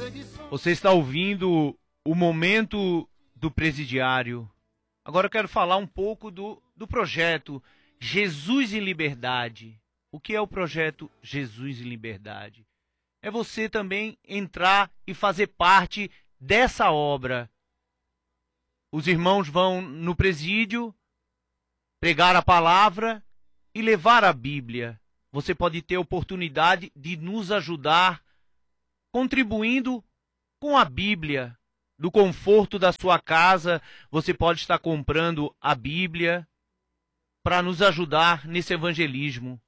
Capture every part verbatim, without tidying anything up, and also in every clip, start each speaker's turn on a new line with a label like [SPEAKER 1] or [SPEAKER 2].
[SPEAKER 1] Você está ouvindo o Momento do Presidiário. Agora eu quero falar um pouco do, do projeto Jesus em Liberdade. O que é o projeto Jesus em Liberdade? É você também entrar e fazer parte dessa obra. Os irmãos vão no presídio pregar a palavra e levar a Bíblia. Você pode ter a oportunidade de nos ajudar contribuindo com a Bíblia. Do conforto da sua casa, você pode estar comprando a Bíblia para nos ajudar nesse evangelismo.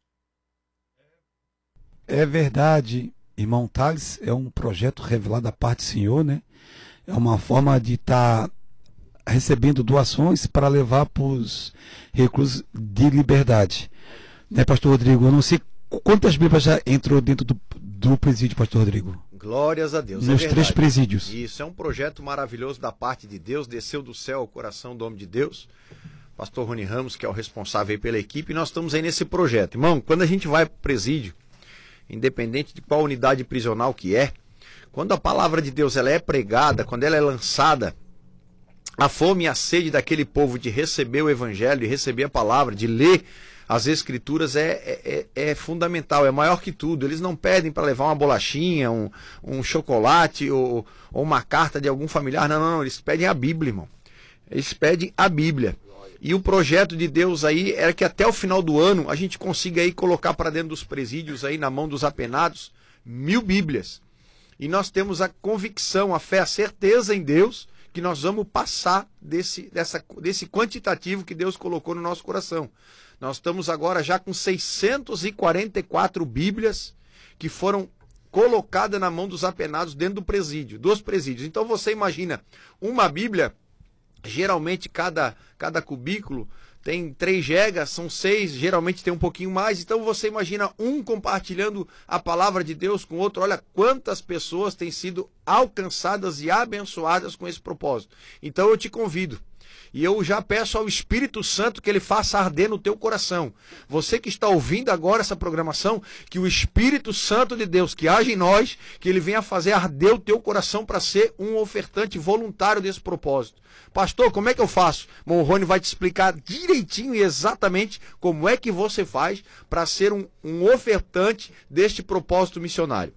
[SPEAKER 2] É verdade, irmão Thales, é um projeto revelado da parte do Senhor, né? É uma forma de estar recebendo doações para levar para os reclusos de liberdade. Né, pastor Rodrigo? Eu não sei quantas Bíblias já entrou dentro do, do presídio, pastor Rodrigo.
[SPEAKER 3] Glórias a Deus.
[SPEAKER 2] Nos
[SPEAKER 3] é
[SPEAKER 2] três presídios.
[SPEAKER 3] Isso é um projeto maravilhoso da parte de Deus, desceu do céu ao coração do homem de Deus, pastor Rony Ramos, que é o responsável aí pela equipe, e nós estamos aí nesse projeto. Irmão, quando a gente vai para o presídio, independente de qual unidade prisional que é, quando a palavra de Deus ela é pregada, quando ela é lançada, a fome e a sede daquele povo de receber o evangelho, de receber a palavra, de ler as escrituras é, é, é fundamental, é maior que tudo. Eles não pedem para levar uma bolachinha, um, um chocolate ou, ou uma carta de algum familiar. Não, não, não, eles pedem a Bíblia, irmão. Eles pedem a Bíblia. E o projeto de Deus aí era que até o final do ano a gente consiga aí colocar para dentro dos presídios, aí na mão dos apenados, mil Bíblias. E nós temos a convicção, a fé, a certeza em Deus que nós vamos passar desse, dessa, desse quantitativo que Deus colocou no nosso coração. Nós estamos agora já com seiscentas e quarenta e quatro Bíblias que foram colocadas na mão dos apenados dentro do presídio, dos presídios. Então você imagina, uma Bíblia, geralmente cada, cada cubículo tem três gigas, são seis, geralmente tem um pouquinho mais. Então você imagina um compartilhando a palavra de Deus com outro. Olha quantas pessoas têm sido alcançadas e abençoadas com esse propósito. Então eu te convido. E eu já peço ao Espírito Santo que ele faça arder no teu coração. Você que está ouvindo agora essa programação, que o Espírito Santo de Deus, que age em nós, que ele venha fazer arder o teu coração para ser um ofertante voluntário desse propósito. Pastor, como é que eu faço? Bom, o Rony vai te explicar direitinho e exatamente como é que você faz para ser um, um ofertante deste propósito missionário.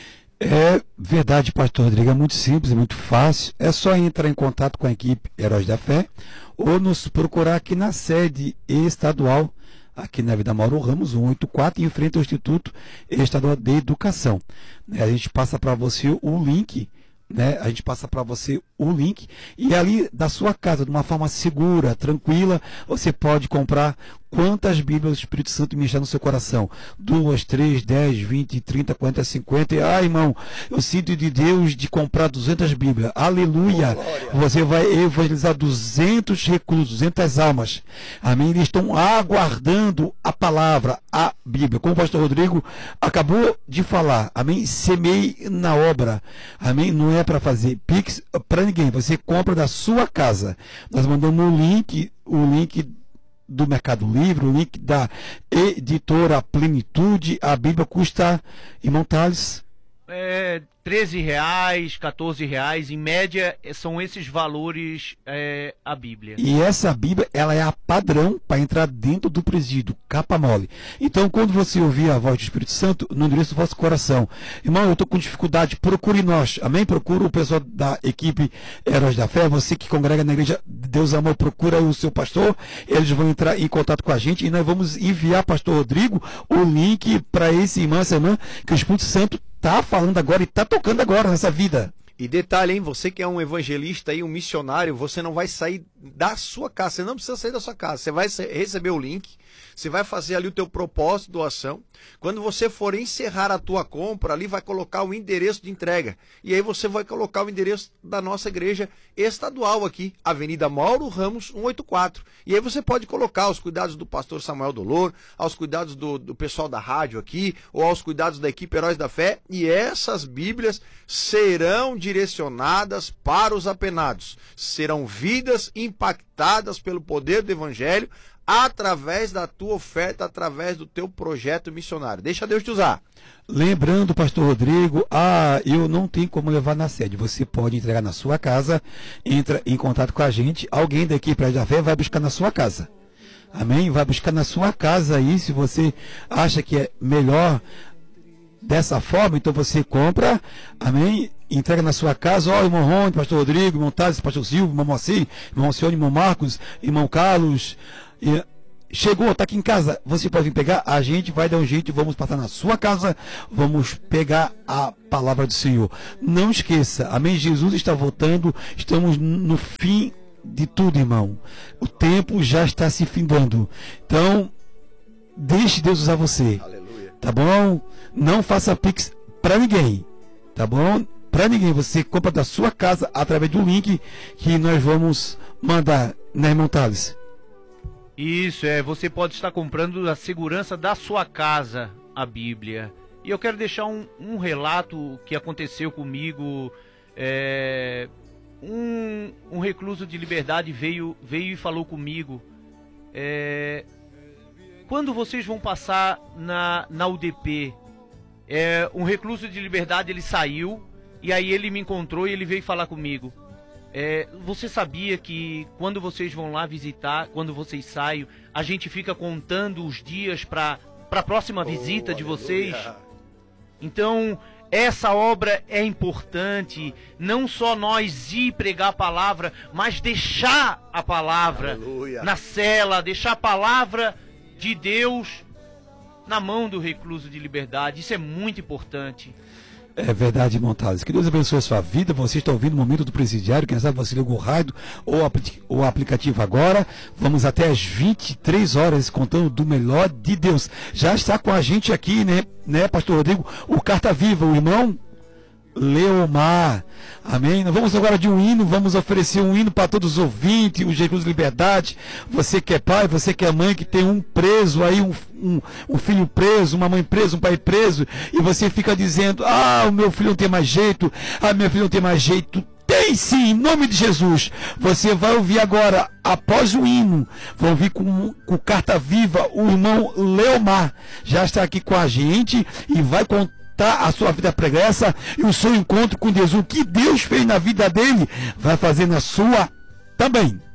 [SPEAKER 2] É verdade, pastor Rodrigo, é muito simples, é muito fácil. É só entrar em contato com a equipe Heróis da Fé ou nos procurar aqui na sede estadual, aqui na Vida Mauro Ramos, cento e oitenta e quatro, em frente ao Instituto Estadual de Educação. A gente passa para você o link, né? A gente passa para você o link e ali da sua casa, de uma forma segura, tranquila, você pode comprar quantas Bíblias o Espírito Santo me está no seu coração. Duas, três, dez, vinte, trinta, quarenta, cinquenta. E, ah, irmão, eu sinto de Deus de comprar duzentas Bíblias. Aleluia! Oh, você vai evangelizar duzentos reclusos, duzentas almas. Amém? Eles estão aguardando a palavra, a Bíblia. Como o pastor Rodrigo acabou de falar. Amém? Semeie na obra. Amém? Não é para fazer Pix para ninguém. Você compra da sua casa. Nós mandamos o link, o link do Mercado Livre, o link da editora Plenitude. A Bíblia custa, irmão Thales?
[SPEAKER 1] É, treze reais, quatorze reais, em média são esses valores é, a Bíblia.
[SPEAKER 2] E essa Bíblia, ela é a padrão para entrar dentro do presídio, capa mole. Então, quando você ouvir a voz do Espírito Santo, no endereço do vosso coração, irmão, eu estou com dificuldade, procure nós, amém? Procura o pessoal da equipe Heróis da Fé, você que congrega na igreja Deus Amor, procura o seu pastor, eles vão entrar em contato com a gente e nós vamos enviar, pastor Rodrigo, o link para esse irmão, essa irmã, que o Espírito Santo está falando agora e está tocando agora nessa vida.
[SPEAKER 3] E detalhe, hein, você que é um evangelista e um missionário, você não vai sair da sua casa, você não precisa sair da sua casa, você vai receber o link, você vai fazer ali o teu propósito de doação. Quando você for encerrar a tua compra, ali vai colocar o endereço de entrega. E aí você vai colocar o endereço da nossa igreja estadual aqui, Avenida Mauro Ramos, cento e oitenta e quatro. E aí você pode colocar aos cuidados do pastor Samuel Dolor, aos cuidados do, do pessoal da rádio aqui, ou aos cuidados da equipe Heróis da Fé. E essas Bíblias serão direcionadas para os apenados. Serão vidas impactadas pelo poder do Evangelho através da tua oferta, através do teu projeto missionário. Deixa Deus te usar.
[SPEAKER 2] Lembrando, pastor Rodrigo, ah, eu não tenho como levar na sede. Você pode entregar na sua casa, entra em contato com a gente, alguém daqui para a fé vai buscar na sua casa. Amém? Vai buscar na sua casa aí, se você acha que é melhor dessa forma, então você compra, amém? Entrega na sua casa, ó, irmão Rony, pastor Rodrigo, irmão Tades, pastor Silvio, irmão Moacir, irmão Alcione, irmão Marcos, irmão Carlos, e chegou, está aqui em casa, você pode vir pegar, a gente vai dar um jeito, vamos passar na sua casa, vamos pegar a palavra do Senhor. Não esqueça, amém? Jesus está voltando, estamos no fim de tudo, irmão. O tempo já está se findando. Então, deixe Deus usar você.
[SPEAKER 3] Aleluia.
[SPEAKER 2] Tá bom? Não faça pix para ninguém. Tá bom? Para ninguém. Você compra da sua casa através do link que nós vamos mandar, né, irmão Thales?
[SPEAKER 1] Isso, é. Você pode estar comprando da segurança da sua casa a Bíblia. E eu quero deixar um, um relato que aconteceu comigo. É, um, um recluso de liberdade veio, veio e falou comigo. É, quando vocês vão passar na, na U D P? É, um recluso de liberdade, ele saiu e aí ele me encontrou e ele veio falar comigo. É, você sabia que quando vocês vão lá visitar, quando vocês saem, a gente fica contando os dias para a próxima visita oh, de vocês? Aleluia. Então, essa obra é importante, não só nós ir pregar a palavra, mas deixar a palavra Aleluia. Na cela, deixar a palavra de Deus na mão do recluso de liberdade. Isso é muito importante.
[SPEAKER 2] É verdade, irmão Thales. Que Deus abençoe a sua vida. Você está ouvindo o Momento do Presidiário. Quem sabe você ligou o rádio ou o aplicativo agora. Vamos até às vinte e três horas contando do melhor de Deus. Já está com a gente aqui, né, né, pastor Rodrigo? O Carta Viva, o irmão Leomar. Amém? Nós vamos agora de um hino, vamos oferecer um hino para todos os ouvintes, os Jesus de Liberdade. Você que é pai, você que é mãe, que tem um preso aí, um, um, um filho preso, uma mãe presa, um pai preso, e você fica dizendo, ah, o meu filho não tem mais jeito, ah, meu filho não tem mais jeito. Tem sim, em nome de Jesus. Você vai ouvir agora, após o hino, vai ouvir com, com Carta Viva, o irmão Leomar. Já está aqui com a gente e vai contar a sua vida pregressa e o seu encontro com Deus. O que Deus fez na vida dele, vai fazer na sua também.